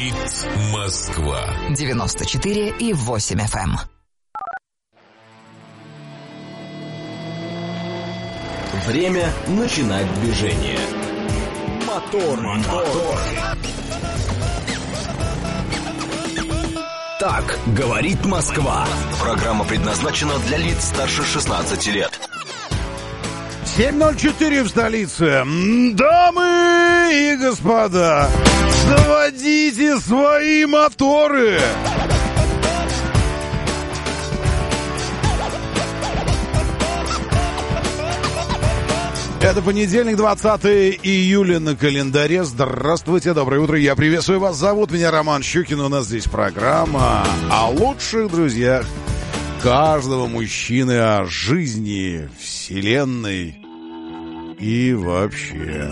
Говорит Москва. 94,8 FM. Время начинать движение. Мотор. Так говорит Москва. Программа предназначена для лиц старше 16 лет. 7:04 в столице. Дамы и господа, заводите свои моторы. Это понедельник, 20 июля на календаре. Здравствуйте, доброе утро, я приветствую вас. Зовут меня Роман Щукин, у нас здесь программа о лучших друзьях каждого мужчины, о жизни, вселенной и вообще.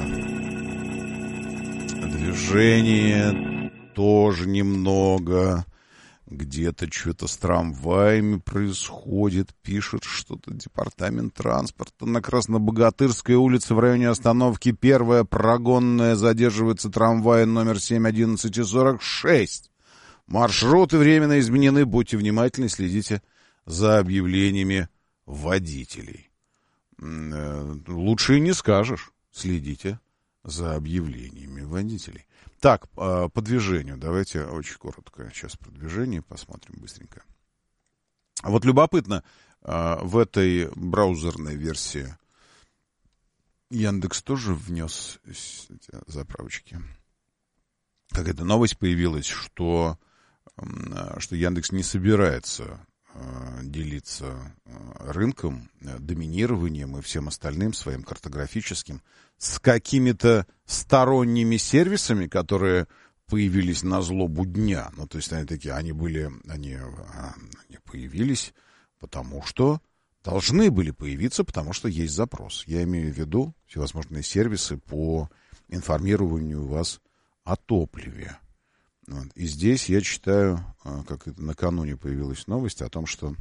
Движение тоже немного. Где-то что-то с трамваями происходит. Пишет что-то департамент транспорта. На Краснобогатырской улице в районе остановки 1-я прогонная задерживается трамвай номер 711 и 46. Маршруты временно изменены. Будьте внимательны, следите за объявлениями водителей. Лучше и не скажешь. Следите за объявлениями водителей. Так, по движению. Давайте очень коротко сейчас про движение посмотрим быстренько. Вот любопытно, в этой браузерной версии Яндекс тоже внес заправочки. Какая-то новость появилась, что Яндекс не собирается делиться рынком, доминированием и всем остальным своим картографическим с какими-то сторонними сервисами, которые появились на злобу дня. Ну, то есть они такие, они появились, потому что должны были появиться, потому что есть запрос. Я имею в виду всевозможные сервисы по информированию вас о топливе. Вот. И здесь я читаю, как это накануне появилась новость о том, что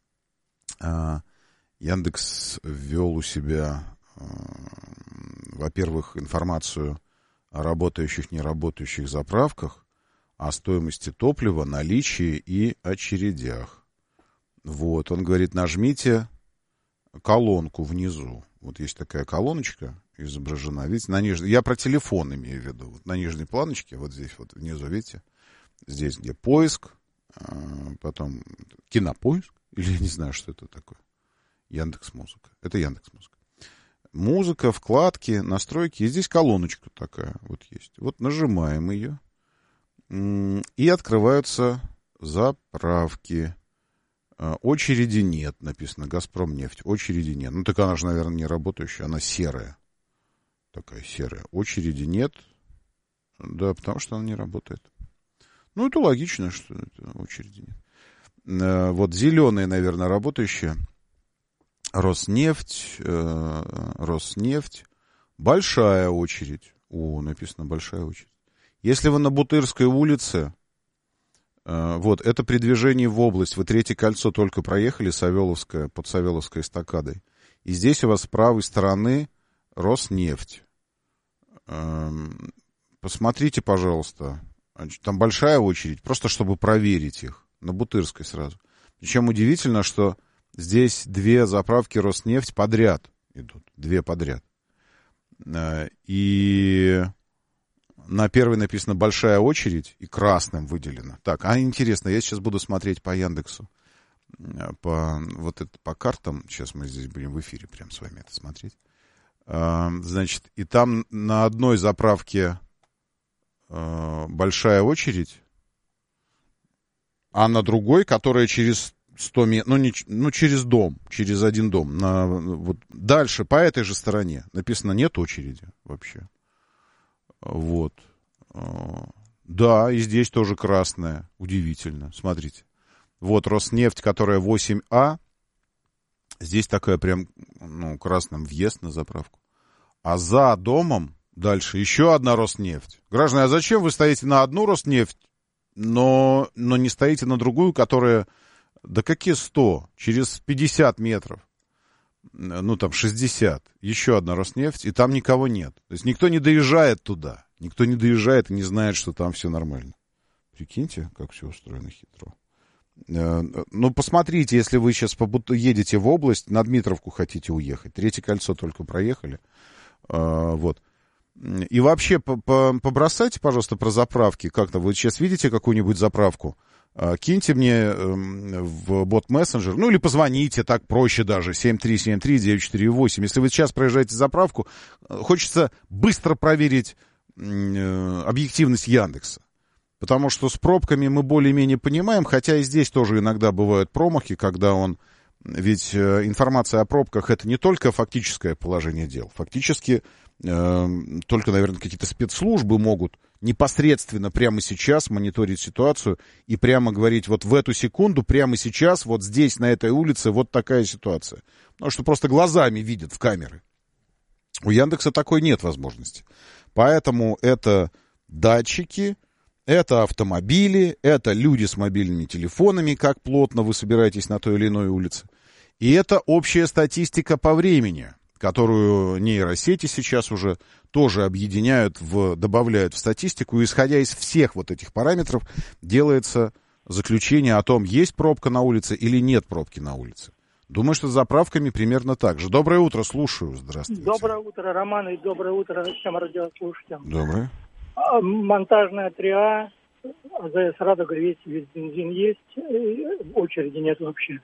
Яндекс ввел у себя, во-первых, информацию о работающих, неработающих заправках, о стоимости топлива, наличии и очередях. Вот, он говорит, нажмите колонку внизу. Вот есть такая колоночка изображена. Видите, на нижней, я про телефон имею в виду. Вот на нижней планочке, вот здесь вот внизу, видите, здесь где поиск, потом кинопоиск, или я не знаю, что это такое. Яндекс.Музыка. Это Яндекс.Музыка. Музыка, вкладки, настройки. И здесь колоночка такая вот есть. Вот нажимаем ее. И открываются заправки. Очереди нет, написано «Газпромнефть». Очереди нет. Ну, так она же, наверное, не работающая. Она серая. Такая серая. Очереди нет. Да, потому что она не работает. Ну, это логично, что это очереди нет. Вот зеленые, наверное, работающие. Роснефть. Большая очередь. Написано «Большая очередь». Если вы на Бутырской улице, вот, это при движении в область. Вы Третье кольцо только проехали, Савеловская, под Савеловской эстакадой. И здесь у вас с правой стороны Роснефть. Посмотрите, пожалуйста. Там большая очередь, просто чтобы проверить их. На Бутырской сразу. Причем удивительно, что здесь две заправки Роснефть подряд идут. Две подряд. И на первой написано «Большая очередь» и красным выделено. Так, интересно, я сейчас буду смотреть по Яндексу. По картам. Сейчас мы здесь будем в эфире прям с вами это смотреть. Значит, и там на одной заправке большая очередь, а на другой, которая через 100 метров, через дом, через один дом. Вот дальше, по этой же стороне, написано «Нет очереди» вообще. Вот. Да, и здесь тоже красная. Удивительно. Смотрите. Вот Роснефть, которая 8А. Здесь такая прям, красным въезд на заправку. А за домом дальше еще одна Роснефть. Граждане, а зачем вы стоите на одну Роснефть, но не стоите на другую, которая... Да какие 100? Через 50 метров. 60. Еще одна Роснефть, и там никого нет. То есть никто не доезжает туда. Никто не доезжает и не знает, что там все нормально. Прикиньте, как все устроено хитро. Ну, посмотрите, если вы сейчас едете в область, на Дмитровку хотите уехать. Третье кольцо только проехали. Вот. И вообще, побросайте, пожалуйста, про заправки. Как-то вы сейчас видите какую-нибудь заправку? Киньте мне в бот-мессенджер, ну или позвоните, так проще даже, 7373948. Если вы сейчас проезжаете заправку, хочется быстро проверить объективность Яндекса. Потому что с пробками мы более-менее понимаем, хотя и здесь тоже иногда бывают промахи, когда он... Ведь информация о пробках — это не только фактическое положение дел. Фактически только, наверное, какие-то спецслужбы могут непосредственно прямо сейчас мониторить ситуацию и прямо говорить, вот в эту секунду, прямо сейчас, вот здесь, на этой улице, вот такая ситуация. Потому что просто глазами видят в камеры. У Яндекса такой нет возможности. Поэтому это датчики, это автомобили, это люди с мобильными телефонами, как плотно вы собираетесь на той или иной улице. И это общая статистика по времени, которую нейросети сейчас уже тоже объединяют, добавляют в статистику. И исходя из всех вот этих параметров делается заключение о том, есть пробка на улице или нет пробки на улице. Думаю, что с заправками примерно так же. Доброе утро, слушаю. Здравствуйте. Доброе утро, Роман, и доброе утро всем радиослушателям. Доброе. Монтажная 3А, АЗС «Радуга», весь бензин есть, очереди нет вообще.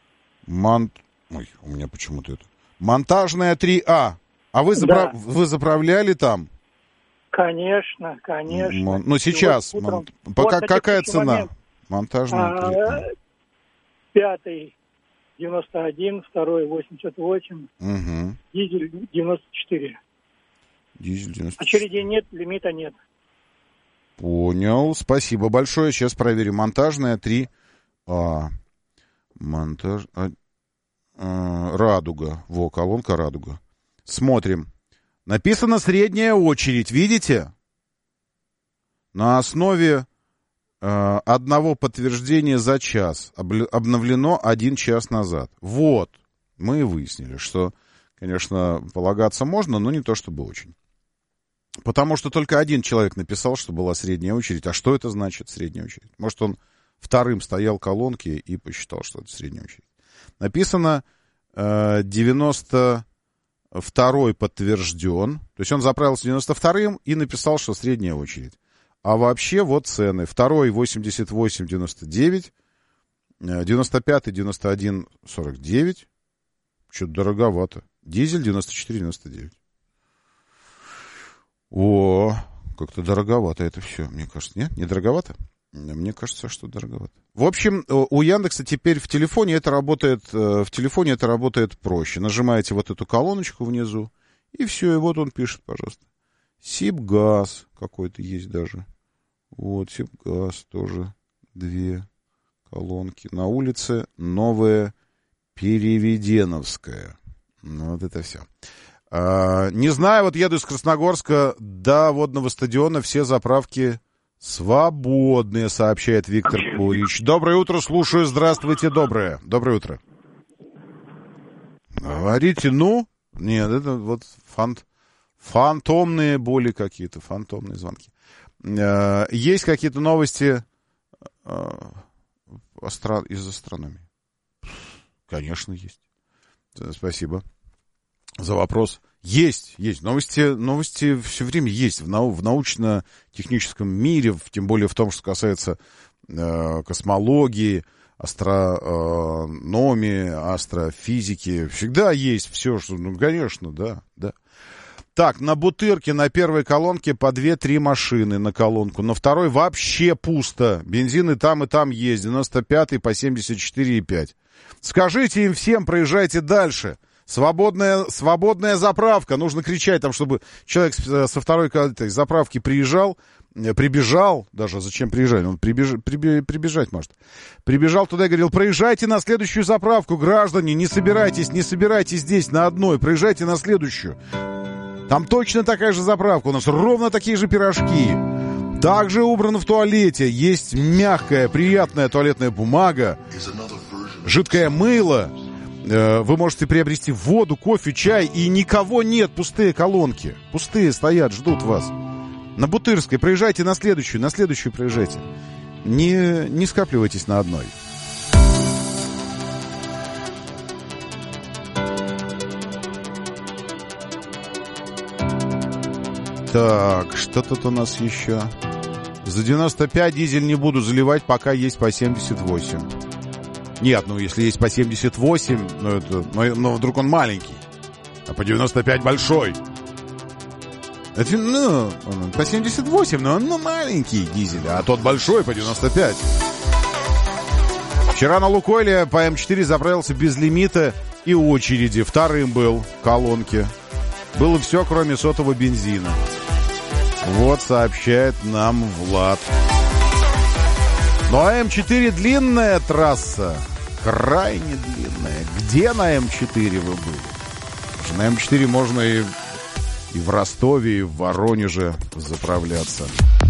Ой, у меня почему-то это... Монтажная 3А. А вы, вы заправляли там? Конечно. Ну, сейчас. Утром... Какая цена? Момент. Монтажная 3А. 5-й 91, 2-й 88, угу. Дизель 94. Дизель 94. Очередей нет, лимита нет. Понял. Спасибо большое. Сейчас проверю. Монтажная 3А. Радуга. Колонка Радуга. Смотрим. Написано средняя очередь. Видите? На основе одного подтверждения за час. Обновлено 1 час назад. Вот. Мы выяснили, что, конечно, полагаться можно, но не то чтобы очень. Потому что только один человек написал, что была средняя очередь. А что это значит, средняя очередь? Может, он вторым стоял колонки и посчитал, что это средняя очередь. Написано 92-й подтвержден. То есть он заправился 92-м и написал, что средняя очередь. А вообще вот цены. 2-й 88,99, 95-й 91,49. Что-то дороговато. Дизель 94,99. О, как-то дороговато это все. Мне кажется, нет? Не дороговато? Мне кажется, что дороговато. В общем, у Яндекса теперь в телефоне это работает проще. Нажимаете вот эту колоночку внизу, и все, и вот он пишет, пожалуйста. Сибгаз какой-то есть даже. Вот, Сибгаз тоже 2 колонки. На улице Новая Переведеновская. Ну, вот это все. Не знаю, вот еду из Красногорска до водного стадиона, все заправки свободные, сообщает Виктор Курич. Доброе утро, слушаю, здравствуйте, доброе утро. Говорите, ну? Нет, это вот фантомные боли какие-то, фантомные звонки. Есть какие-то новости из астрономии? Конечно, есть. Спасибо за вопрос. Есть. Новости все время есть в научно-техническом мире, тем более в том, что касается космологии, астрономии, астрофизики. Всегда есть все, что... Ну, конечно, да. Так, на Бутырке на первой колонке по 2-3 машины на колонку. На второй вообще пусто. Бензин и там есть. 95-й по 74,5. Скажите им всем, проезжайте дальше. Свободная заправка. Нужно кричать там, чтобы человек со второй заправки прибежал, даже зачем приезжать, он прибежать может. Прибежал туда и говорил, проезжайте на следующую заправку, граждане, не собирайтесь здесь на одной, проезжайте на следующую. Там точно такая же заправка, у нас ровно такие же пирожки. Также убрано в туалете, есть мягкая, приятная туалетная бумага, жидкое мыло. Вы можете приобрести воду, кофе, чай, и никого нет, пустые колонки. Пустые стоят, ждут вас. На Бутырской проезжайте на следующую проезжайте. Не скапливайтесь на одной. Так, что тут у нас еще? За 95 дизель не буду заливать, пока есть по 78. Нет, если есть по 78, но вдруг он маленький, а по 95 большой. Это, по 78, но он маленький дизель, а тот большой по 95. Вчера на Лукойле по М4 заправился без лимита и очереди. Вторым был в колонке. Было все, кроме сотого бензина. Вот сообщает нам Влад. Ну а М4 длинная трасса. Крайне длинная. Где на М4 вы были? Потому что на М4 можно и в Ростове, и в Воронеже заправляться.